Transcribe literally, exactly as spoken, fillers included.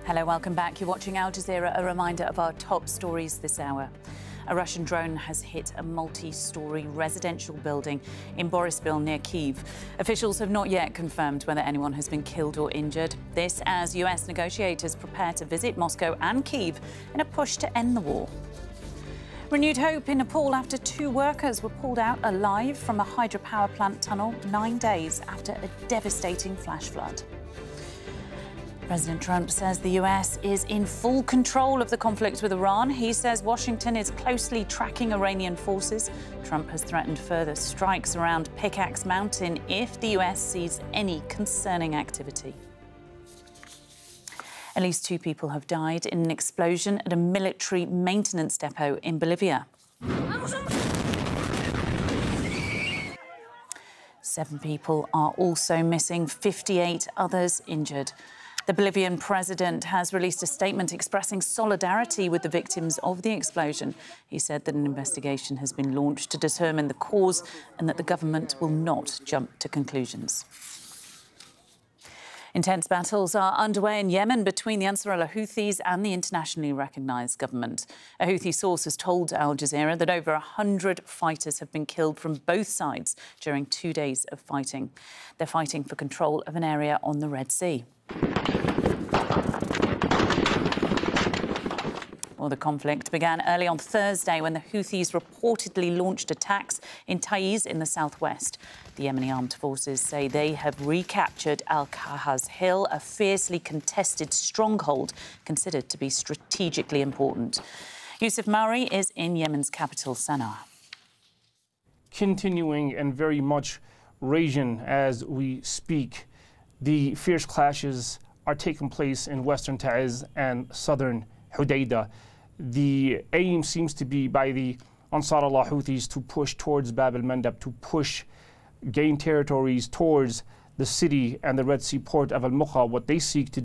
Hello, welcome back. You're watching Al Jazeera. A reminder of our top stories this hour. A Russian drone has hit a multi-storey residential building in Boryspil near Kyiv. Officials have not yet confirmed whether anyone has been killed or injured. This as U S negotiators prepare to visit Moscow and Kyiv in a push to end the war. Renewed hope in Nepal after two workers were pulled out alive from a hydropower plant tunnel nine days after a devastating flash flood. President Trump says the U S is in full control of the conflict with Iran. He says Washington is closely tracking Iranian forces. Trump has threatened further strikes around Pickaxe Mountain if the U S sees any concerning activity. At least two people have died in an explosion at a military maintenance depot in Bolivia. Seven people are also missing, fifty-eight others injured. The Bolivian president has released a statement expressing solidarity with the victims of the explosion. He said that an investigation has been launched to determine the cause and that the government will not jump to conclusions. Intense battles are underway in Yemen between the Ansarullah Houthis and the internationally recognised government. A Houthi source has told Al Jazeera that over one hundred fighters have been killed from both sides during two days of fighting. They're fighting for control of an area on the Red Sea. Well, the conflict began early on Thursday when the Houthis reportedly launched attacks in Taiz in the southwest. The Yemeni armed forces say they have recaptured Al-Kahaz Hill, a fiercely contested stronghold considered to be strategically important. Yusuf Mauri is in Yemen's capital, Sana'a. Continuing and very much raging as we speak, the fierce clashes are taking place in western Taiz and southern Hudaydah. The aim seems to be by the Ansarullah Houthis to push towards Bab al-Mandab, to push, gain territories towards the city and the Red Sea port of Al-Mukha. What they seek to